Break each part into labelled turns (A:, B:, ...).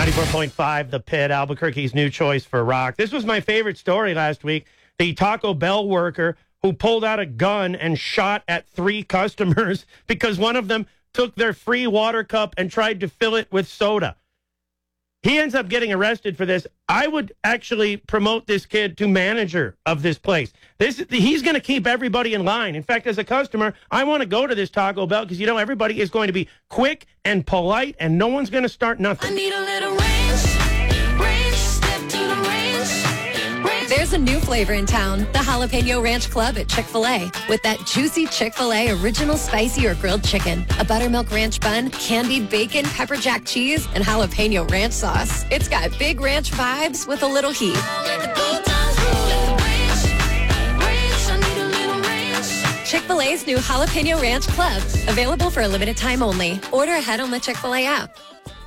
A: 94.5, The Pit, Albuquerque's new choice for rock. This was my favorite story last week. The Taco Bell worker who pulled out a gun and shot at 3 customers because one of them took their free water cup and tried to fill it with soda. He ends up getting arrested for this. I would actually promote this kid to manager of this place. He's going to keep everybody in line. In fact, as a customer, I want to go to this Taco Bell because, everybody is going to be quick and polite, and no one's going to start nothing.
B: I need a little ranch, step to the ranch.
C: There's a new flavor in town, the Jalapeno Ranch Club at Chick-fil-A. With that juicy Chick-fil-A original spicy or grilled chicken, a buttermilk ranch bun, candied bacon, pepper jack cheese, and jalapeno ranch sauce. It's got big ranch vibes with a little heat. Chick-fil-A's new Jalapeno Ranch Club. Available for a limited time only. Order ahead on the Chick-fil-A app.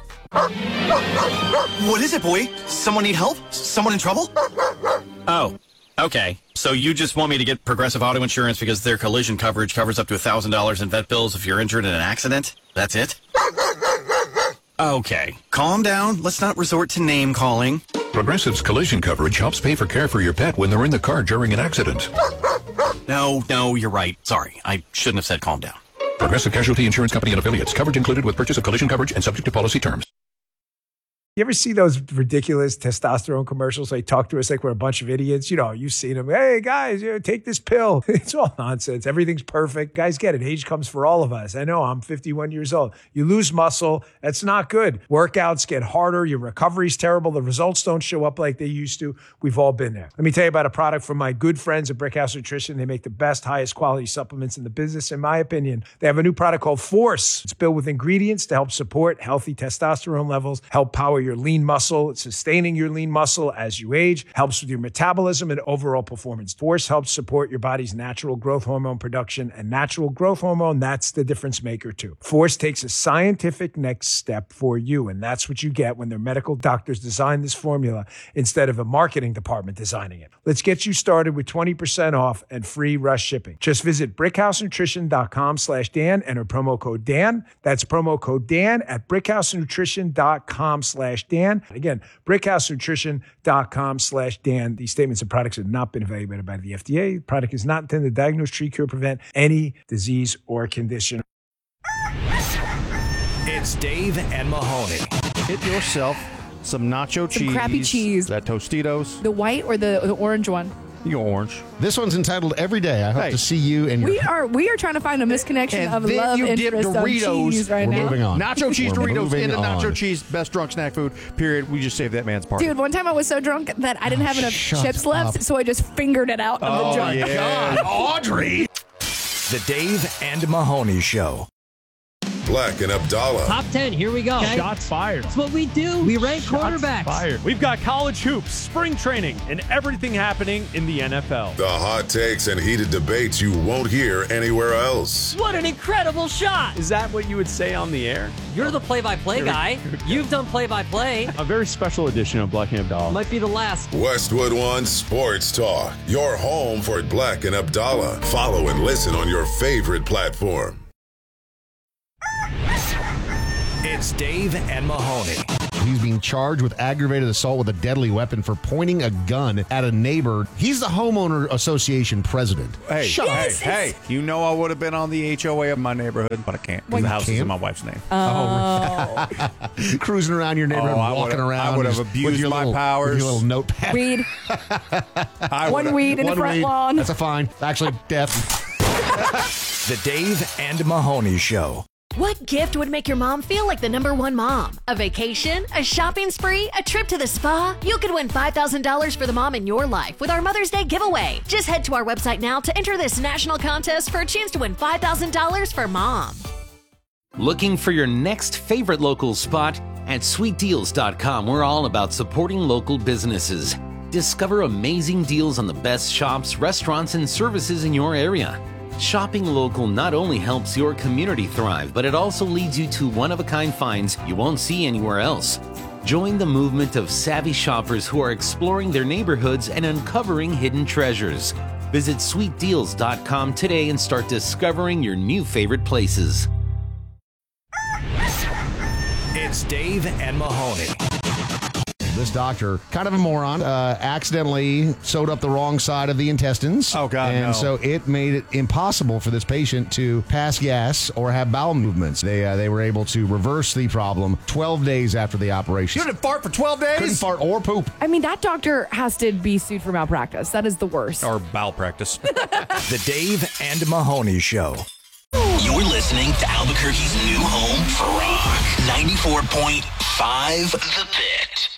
D: What is it, boy? Someone need help? Someone in trouble?
E: Oh, okay. So you just want me to get Progressive Auto Insurance because their collision coverage covers up to $1,000 in vet bills if you're injured in an accident? That's it? Okay. Calm down. Let's not resort to name calling.
F: Progressive's collision coverage helps pay for care for your pet when they're in the car during an accident.
E: No, you're right. Sorry. I shouldn't have said calm down.
F: Progressive Casualty Insurance Company and Affiliates. Coverage included with purchase of collision coverage and subject to policy terms.
G: You ever see those ridiculous testosterone commercials? They talk to us like we're a bunch of idiots. You've seen them. Hey, guys, take this pill. It's all nonsense. Everything's perfect. Guys, get it. Age comes for all of us. I know. I'm 51 years old. You lose muscle. That's not good. Workouts get harder. Your recovery's terrible. The results don't show up like they used to. We've all been there. Let me tell you about a product from my good friends at Brickhouse Nutrition. They make the best, highest quality supplements in the business, in my opinion. They have a new product called Force. It's built with ingredients to help support healthy testosterone levels, help power your lean muscle. It's sustaining your lean muscle as you age, helps with your metabolism and overall performance. Force helps support your body's natural growth hormone production, and natural growth hormone, that's the difference maker too. Force takes a scientific next step for you, and that's what you get when their medical doctors design this formula instead of a marketing department designing it. Let's get you started with 20% off and free rush shipping. Just visit brickhousenutrition.com/Dan, enter promo code Dan. That's promo code Dan at brickhousenutrition.com/Dan. Again, brickhousenutrition.com/Dan. These statements and products have not been evaluated by the FDA. The product is not intended to diagnose, treat, cure, prevent any disease or condition.
H: It's Dave and Mahoney.
I: Get yourself some nacho cheese.
J: Some crappy cheese.
I: That Tostitos.
J: The white or the orange one?
I: You go orange.
K: This one's entitled Every Day. I hope to see you and
J: we are trying to find a misconnection of love interest on cheese right now.
K: Moving on.
I: Nacho cheese Doritos in the nacho cheese. Best drunk snack food, period. We just saved that man's party.
J: Dude, one time I was so drunk that I didn't have enough chips left, so I just fingered it out of the jar.
H: Oh, God, Audrey. The Dave and Mahoney Show.
L: Black and Abdallah.
M: Top 10, here we go.
N: Okay. Shots fired.
M: That's what we do. We rank quarterbacks.
N: Fired. We've got college hoops, spring training, and everything happening in the NFL.
L: The hot takes and heated debates you won't hear anywhere else.
M: What an incredible shot.
N: Is that what you would say on the air?
M: You're the play-by-play guy. You've done play-by-play.
N: A very special edition of Black and Abdallah.
M: Might be the last.
L: Westwood One Sports Talk. Your home for Black and Abdallah. Follow and listen on your favorite platform.
H: It's Dave and Mahoney.
K: He's being charged with aggravated assault with a deadly weapon for pointing a gun at a neighbor. He's the homeowner association president.
I: Hey, you know I would have been on the HOA of my neighborhood, but I can't because the house is in my wife's name.
K: Cruising around your neighborhood, walking around.
I: I would have abused my powers.
K: With your little notepad.
J: Weed. One weed in the front lawn.
K: That's a fine. Actually, death.
H: The Dave and Mahoney Show.
C: What gift would make your mom feel like the #1 mom? A vacation? A shopping spree? A trip to the spa? You could win $5,000 for the mom in your life with our Mother's Day giveaway. Just head to our website now to enter this national contest for a chance to win $5,000 for mom.
O: Looking for your next favorite local spot? At sweetdeals.com, we're all about supporting local businesses. Discover amazing deals on the best shops, restaurants, and services in your area. Shopping local not only helps your community thrive, but it also leads you to one-of-a-kind finds you won't see anywhere else. Join the movement of savvy shoppers who are exploring their neighborhoods and uncovering hidden treasures. Visit sweetdeals.com today and start discovering your new favorite places.
H: It's Dave and Mahoney.
K: this doctor, kind of a moron, accidentally sewed up the wrong side of the intestines.
I: Oh, God,
K: And
I: no.
K: so it made it impossible for this patient to pass gas or have bowel movements. They were able to reverse the problem 12 days after the operation.
I: You didn't fart for 12 days?
K: Couldn't fart or poop.
J: I mean, that doctor has to be sued for malpractice. That is the worst.
I: Or bowel practice.
H: The Dave and Mahoney Show.
P: You're listening to Albuquerque's new home for rock. 94.5 The Pit.